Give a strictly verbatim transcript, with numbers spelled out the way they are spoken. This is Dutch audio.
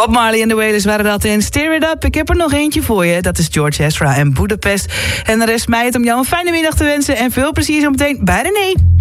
Bob Marley en de Wailers waren dat in Stir It Up. Ik heb er nog eentje voor je. Dat is George Ezra en Budapest. En de rest mij het om jou een fijne middag te wensen. En veel plezier zometeen bij René.